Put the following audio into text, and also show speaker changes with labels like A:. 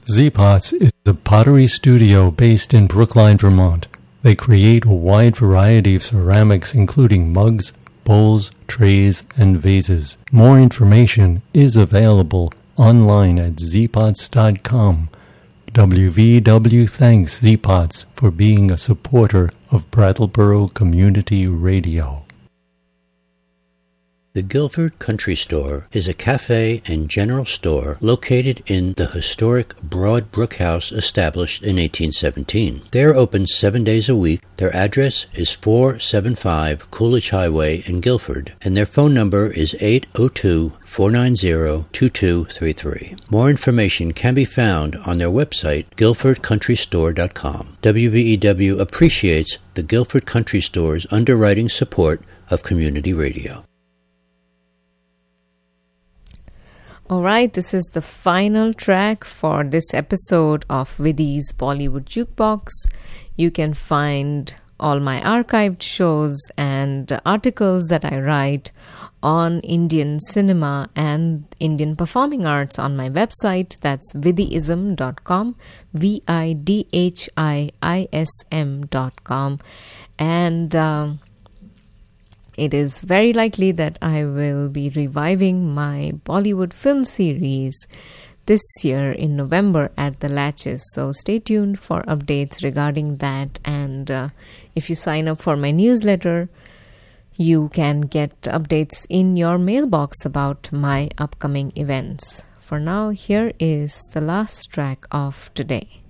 A: Z-Pots is a pottery studio based in Brookline, Vermont. They create a wide variety of ceramics including mugs, bowls, trays, and vases. More information is available online at zpots.com. WVW thanks Z-Pots for being a supporter of Brattleboro Community Radio.
B: The Guilford Country Store is a cafe and general store located in the historic Broad Brook House established in 1817. They are open 7 days a week. Their address is 475 Coolidge Highway in Guilford, and their phone number is 802-490-2233. More information can be found on their website, guilfordcountrystore.com. WVEW appreciates the Guilford Country Store's underwriting support of community radio.
C: Alright, this is the final track for this episode of Vidhi's Bollywood Jukebox. You can find all my archived shows and articles that I write on Indian cinema and Indian performing arts on my website. That's vidhiism.com, vidhiism.com. And it is very likely that I will be reviving my Bollywood film series this year in November at the Latches. So stay tuned for updates regarding that. And if you sign up for my newsletter, you can get updates in your mailbox about my upcoming events. For now, here is the last track of today.